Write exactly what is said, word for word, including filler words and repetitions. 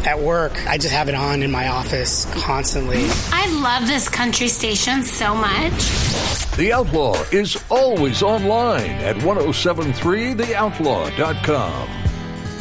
at work. I just have it on in my office constantly. I love this country station so much. The Outlaw is always online at ten seventy-three the outlaw dot com.